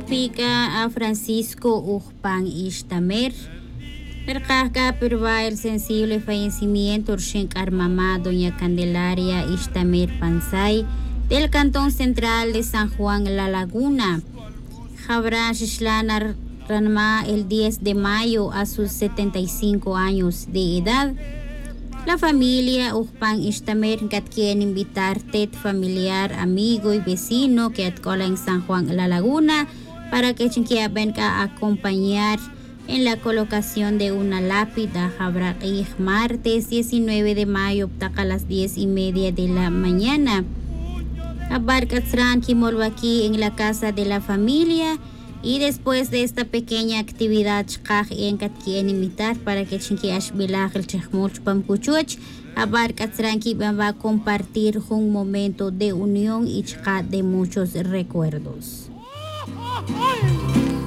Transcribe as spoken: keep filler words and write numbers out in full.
pica a Francisco Ujpan Ishtamer. Percaca perva el sensible fallecimiento de mamá doña Candelaria Ishtamer Pansay del Cantón Central de San Juan La Laguna. Jabra Shishlanar Ranma el diez de mayo a sus setenta y cinco años de edad. La familia Ujpan Ishtamer quiere invitar tet familiar, amigo y vecino que atcola en San Juan La Laguna para que chinquia venga a acompañar en la colocación de una lápida. Habrá martes diecinueve de mayo a las diez y media de la mañana. Abarcatzran Kimolwaki en la casa de la familia. Y después de esta pequeña actividad, en quieren invitar para que chinquiash bilaj el chachmuch pamcuchuch, Abarcatzran va a compartir un momento de unión y de muchos recuerdos.